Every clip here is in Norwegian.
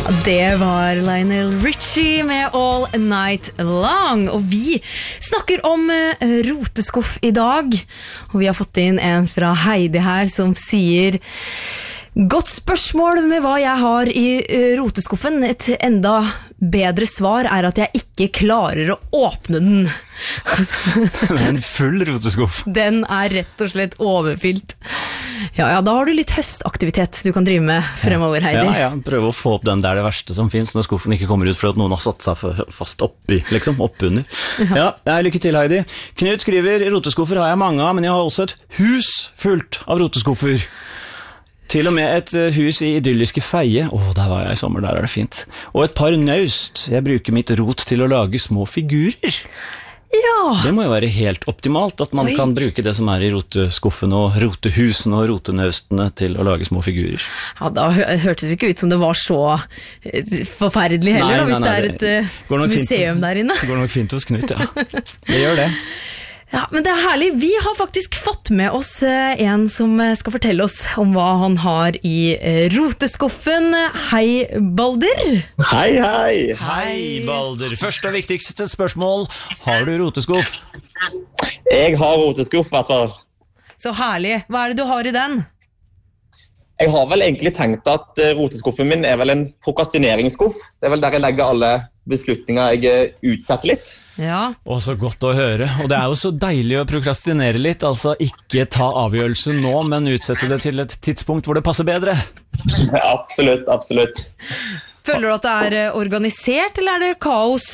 Det var Lionel Richie med All Night Long. Og vi snakker om roteskuff i dag. Og vi har fått inn en fra Heidi her som sier: godt spørsmål med hva jeg har i roteskuffen. Et enda bedre svar er at jeg ikke klarer å åpne den. Det er en full roteskuff. Den er rett og slett overfylt. Ja, da har du litt høstaktivitet du kan drive med fremover, Heidi. Ja, prøve å få opp den der det verste som finnes når skuffen ikke kommer ut for at noen har satt seg fast oppi, liksom, oppunder. Ja, lykke til, Heidi. Knut skriver: roteskuffer har jeg mange av, men jeg har også et hus fullt av roteskuffer. Til og med et hus i idylliske Feie. Der var jeg i sommer, der er det fint. Og et par naust. Jeg bruker mitt rot til å lage små figurer. Ja. Det må jo være helt optimalt at man kan bruke det som er i roteskuffen og rotehusene og rotenaustene til å lage små figurer. Ja, da hørtes det ikke ut som det var så forferdelig heller, nei, hvis det er et museum der inne. Det går nok fint hos Knut, ja. Det gjør det. Ja, men det er herlig. Vi har faktisk fått med oss en som skal fortelle oss om hva han har i roteskuffen. Hei, Balder. Hei, hei. Hei, Balder. Første og viktigste spørsmål: har du roteskuff? Jeg har roteskuff, i hvert fall. Så herlig. Hva er det du har i den? Jeg har vel egentlig tenkt at roteskuffen min er vel en prokrastineringsskuff. Det er vel der jeg legger alle beslutninger jeg utsetter litt. Ja. Så godt å høre. Og det er jo så deilig å prokrastinere litt. Altså ikke ta avgjørelsen nå, men utsette det til et tidspunkt hvor det passer bedre. Ja, absolutt, absolutt. Føler du at det er organisert, eller er det kaos?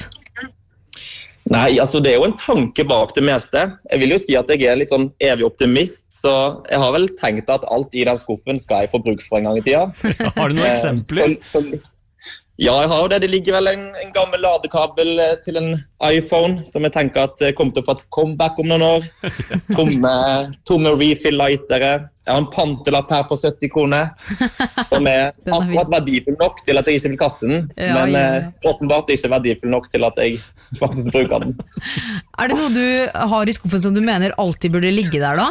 Nei, altså det er jo en tanke bak det meste. Jeg vil jo si at jeg er litt sånn evig optimist, så jeg har vel tenkt at alt i den skuffen skal jeg få bruk for en gang i tida. Har du noen eksempler? Ja, jeg har jo det. Det ligger vel en gammel ladekabel til en iPhone som jeg tenker at kommer til å få et comeback om noen år. Tomme refill-lightere. Jeg har en pantelapp her på 70 kroner som er akkurat verdifull nok til at jeg ikke vil kaste den, men åpenbart ikke verdifull nok til at jeg faktisk bruker den. Er det noe du har i skuffen som du mener alltid burde ligge der da?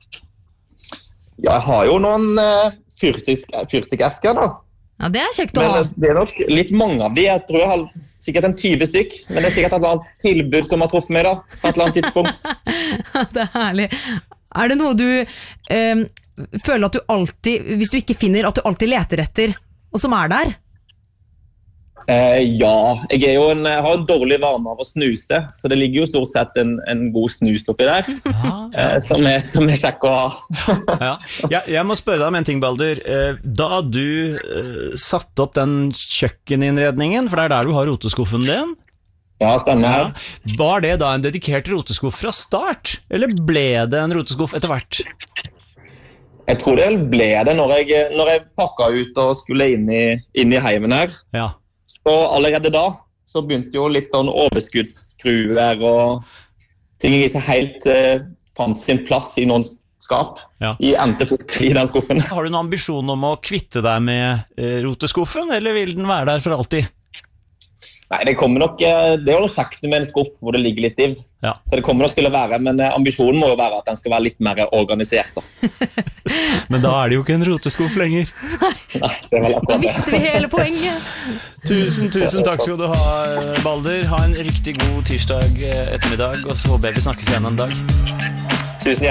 Ja, jeg har jo noen fyrstikkesker da. Ja, det er kjekt å ha. Men det er nok litt mange av de. Jeg tror jeg har sikkert en 20 stykk, men det er sikkert et eller annet tilbud som har truffet meg da, på et eller annet tidspunkt. Det er herlig. Er det noe du føler at du alltid, hvis du ikke finner, at du alltid leter etter, og som er der? Ja, jeg har en dårlig vane av å snuse, så det ligger jo stort sett en god snus oppi der, som er kjekk å ha. Jeg må spørre deg om en ting, Balder. Da du satte opp den kjøkkeninnredningen, for det er der du har roteskuffen din? Ja, stemmer. Var det da en dedikert roteskuff fra start, eller ble det en roteskuff etter hvert? Jeg tror det ble det når jeg pakket ut og skulle inn i heimen her. Ja. Så allerede da så begynte jo litt sånn overskuddsskruer og ting jeg ikke helt fant sin plass i noen skap. I endte fort i den skuffen. Har du noen ambisjon om å kvitte deg med roteskuffen, eller vil den være der for alltid? Nei, det er jo noe sagt med en skuff hvor det ligger litt div. Så det kommer nok til å være, men ambisjonen må jo være at den skal være litt mer organisert da. Men da er det jo ikke en roteskuff lenger. Nei, det var akkurat det. Da visste vi hele poenget. Tusen takk skal du ha, Balder. Ha en riktig god tirsdag ettermiddag, og så håper jeg vi snakkes igjen en dag. Tusen